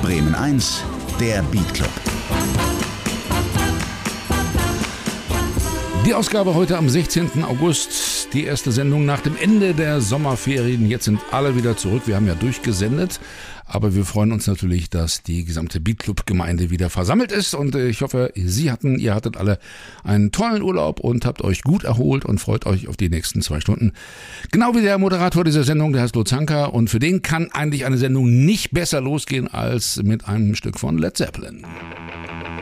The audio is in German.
Bremen 1, der Beat Club. Die Ausgabe heute am 16. August, die erste Sendung nach dem Ende der Sommerferien. Jetzt sind alle wieder zurück, wir haben ja durchgesendet, aber wir freuen uns natürlich, dass die gesamte Beat Club Gemeinde wieder versammelt ist und ich hoffe, ihr hattet alle einen tollen Urlaub und habt euch gut erholt und freut euch auf die nächsten 2 Stunden. Genau wie der Moderator dieser Sendung, der heißt Lozanka, und für den kann eigentlich eine Sendung nicht besser losgehen als mit einem Stück von Led Zeppelin.